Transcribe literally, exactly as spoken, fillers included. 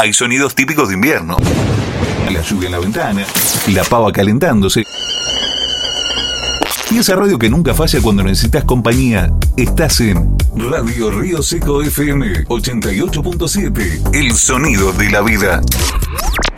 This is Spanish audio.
hay sonidos típicos de invierno. La lluvia en la ventana, la pava calentándose. Y esa radio que nunca falla cuando necesitas compañía. Estás en Radio Río Seco F M ochenta y ocho punto siete. El sonido de la vida.